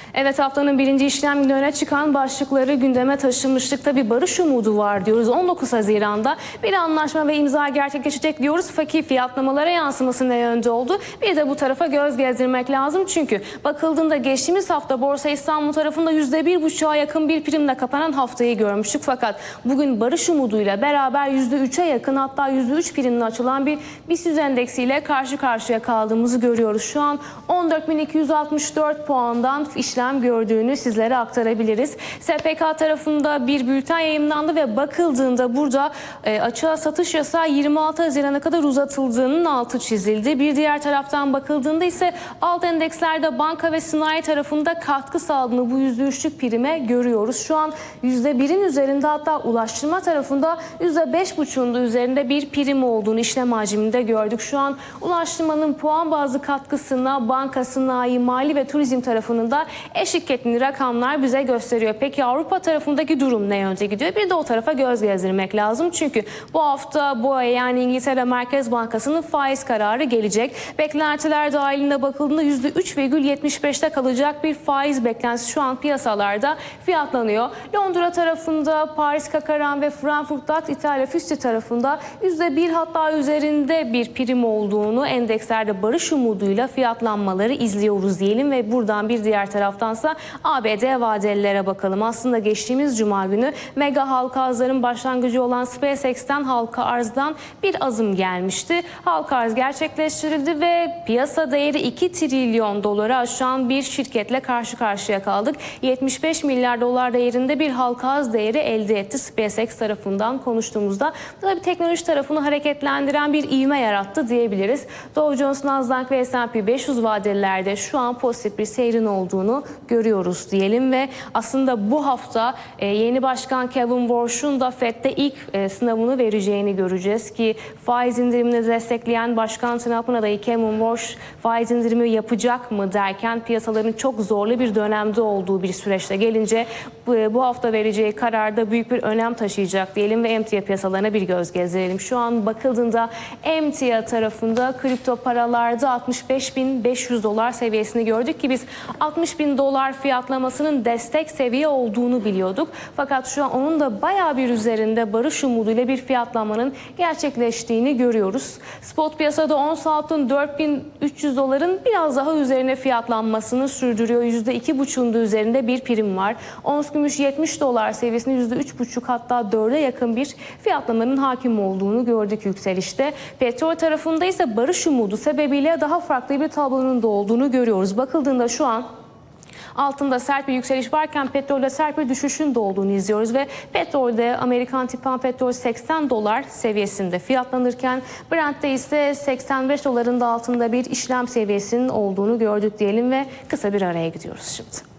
Evet, haftanın birinci işlem günü öne çıkan başlıkları gündeme taşımıştık. Bir barış umudu var diyoruz. 19 Haziran'da bir anlaşma ve imza gerçekleşecek diyoruz. Fakat fiyatlamalara yansıması ne yönde oldu? Bir de bu tarafa göz gezdirmek lazım. Çünkü bakıldığında geçtiğimiz hafta Borsa İstanbul tarafında %1,5'a yakın bir primle kapanan haftayı görmüştük. Fakat bugün barış umuduyla beraber %3'e yakın, hatta %3 primle açılan bir BIST 100 endeksiyle karşı karşıya kaldığımızı görüyoruz. Şu an 14.264 puandan işlem gördüğünü sizlere aktarabiliriz. SPK tarafında bir bülten yayımlandı ve bakıldığında burada açığa satış yasağı 26 Haziran'a kadar uzatıldığının altı çizildi. Bir diğer taraftan bakıldığında ise alt endekslerde banka ve sanayi tarafında katkı sağladığını bu %3'lük prime görüyoruz. Şu an %1'in üzerinde, hatta ulaştırma tarafında %5,5'un da üzerinde bir prim olduğunu işlem hacminde gördük. Şu an ulaştırmanın puan bazlı katkısına banka, sanayi, mali ve turizm tarafının da eşlik ettiğini rakamlar bize gösteriyor. Peki Avrupa tarafındaki durum ne yönde gidiyor? Bir de o tarafa göz gezdirmek lazım. Çünkü bu hafta BOE, yani İngiltere Merkez Bankası'nın faiz kararı gelecek. Beklentiler dahilinde bakıldığında %3,75'te kalacak bir faiz beklentisi şu an piyasalarda fiyatlanıyor. Londra tarafında Paris Kakaran ve Frankfurt DAX İtalya FTSE tarafında %1 hatta üzerinde bir prim olduğunu, endekslerde barış umuduyla fiyatlanmaları izliyoruz diyelim ve buradan bir diğer taraftansa ABD vadelilere bakalım. Aslında geçtiğimiz cuma günü mega halka arzların başlangıcı olan SpaceX'ten halka arzdan bir azım gelmişti. Halka arz gerçekleştirildi ve piyasa değeri 2 trilyon doları aşan bir şirketle karşı karşıya kaldık. 75 milyar dolar değerinde bir halka arz değeri elde etti SpaceX tarafından konuştuğumuzda. Bu da bir teknoloji tarafını hareketlendiren bir ivme yarattı diyebiliriz. Dow Jones, Nasdaq ve S&P 500 vadelilerde şu an pozitif bir seyrin olduğunu görüyoruz diyelim ve aslında bu hafta yeni başkan Kevin Warsh'un da FED'de ilk sınavını vereceğini göreceğiz ki faiz indirimini destekleyen Başkan Trump'ın adayı Kevin Warsh faiz indirimi yapacak mı derken piyasaların çok zorlu bir dönemde olduğu bir süreçte gelince bu hafta vereceği kararda büyük bir önem taşıyacak diyelim ve emtia piyasalarına bir göz gezdirelim. Şu an bakıldığında emtia tarafında kripto paralarda 65.500 dolar seviyesini gördük ki biz 60.000 dolar fiyatlamasının destek seviye olduğunu biliyorduk. Fakat şu an onun da bayağı bir üzerinde barış umuduyla bir fiyatlamanın gerçekleştiğini görüyoruz. Spot piyasada ons altın 4.300 doların biraz daha üzerine fiyatlanmasını sürdürüyor. %2,5'un da üzerinde bir prim var. Ons gümüş 70 dolar seviyesinde %3,5 hatta 4'e yakın bir fiyatlamanın hakim olduğunu gördük yükselişte. Petrol tarafında ise barış umudu sebebiyle daha farklı bir tablonun da olduğunu görüyoruz. Bakıldığında şu an altında sert bir yükseliş varken petrolde sert bir düşüşün de olduğunu izliyoruz ve petrolde Amerikan tipan petrol 80 dolar seviyesinde fiyatlanırken Brent'te ise 85 doların da altında bir işlem seviyesinin olduğunu gördük diyelim ve kısa bir araya gidiyoruz şimdi.